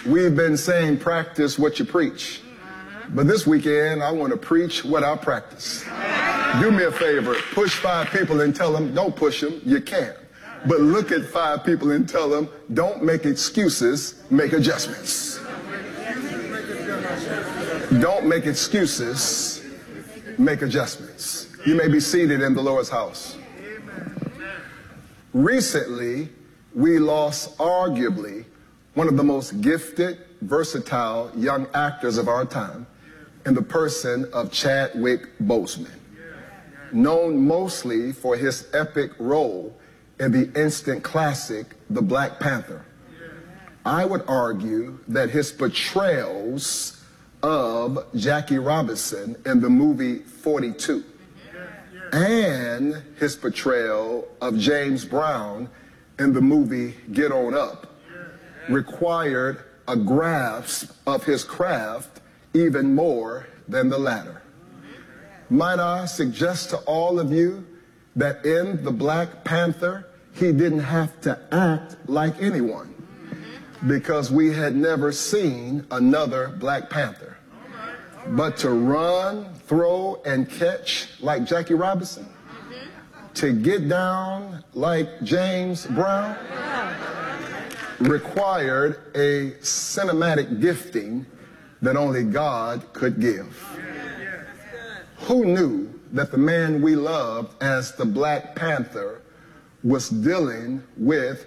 We've been saying practice what you preach. But this weekend, I want to preach what I practice. Do me a favor, push 5 people and tell them, don't push them, you can't. But look at 5 people and tell them, don't make excuses, make adjustments. Don't make excuses, make adjustments. You may be seated in the Lord's house. Recently, we lost arguably one of the most gifted, versatile young actors of our time in the person of Chadwick Boseman, known mostly for his epic role in the instant classic, The Black Panther. I would argue that his portrayals of Jackie Robinson in the movie 42 and his portrayal of James Brown in the movie Get On Up required a grasp of his craft even more than the latter. Might I suggest to all of you that in the Black Panther, he didn't have to act like anyone because we had never seen another Black Panther. But to run, throw, and catch like Jackie Robinson, to get down like James Brown, required a cinematic gifting that only God could give. Who knew that the man we loved as the Black Panther was dealing with